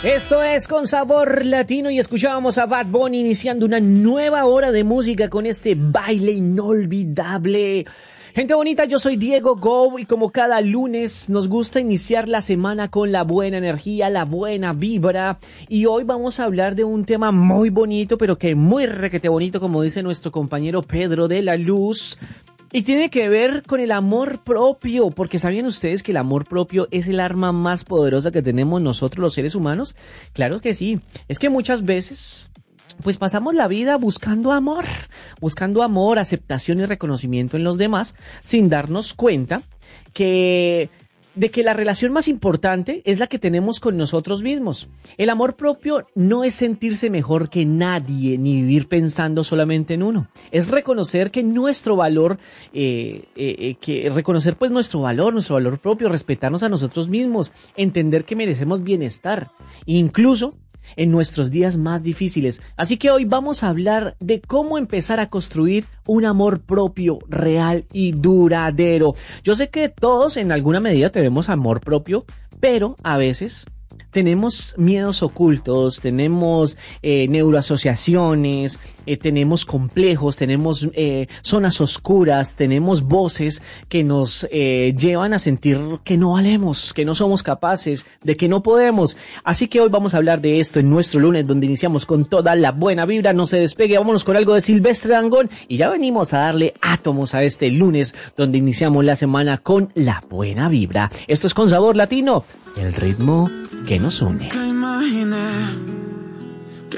Esto es Con Sabor Latino y escuchábamos a Bad Bunny iniciando una nueva hora de música con este baile inolvidable. Gente bonita, yo soy Diego Go y como cada lunes nos gusta iniciar la semana con la buena energía, la buena vibra. Y hoy vamos a hablar de un tema muy bonito, pero que muy requete bonito, como dice nuestro compañero Pedro de la Luz. Y tiene que ver con el amor propio, porque ¿sabían ustedes que el amor propio es el arma más poderosa que tenemos nosotros los seres humanos? Claro que sí. Es que muchas veces pues pasamos la vida buscando amor, aceptación y reconocimiento en los demás, sin darnos cuenta de que la relación más importante es la que tenemos con nosotros mismos. El amor propio no es sentirse mejor que nadie, ni vivir pensando solamente en uno. Es reconocer que nuestro valor, reconocer pues nuestro valor propio, respetarnos a nosotros mismos, entender que merecemos bienestar, incluso en nuestros días más difíciles. Así que hoy vamos a hablar de cómo empezar a construir un amor propio real y duradero. Yo sé que todos en alguna medida tenemos amor propio, pero a veces tenemos miedos ocultos, tenemos neuroasociaciones, tenemos complejos, tenemos zonas oscuras, tenemos voces que nos llevan a sentir que no valemos, que no somos capaces, de que no podemos. Así que hoy vamos a hablar de esto en nuestro lunes, donde iniciamos con toda la buena vibra. No se despegue, vámonos con algo de Silvestre Dangond y ya venimos a darle átomos a este lunes, donde iniciamos la semana con la buena vibra. Esto es Con Sabor Latino, el ritmo que nos une. Nunca imaginé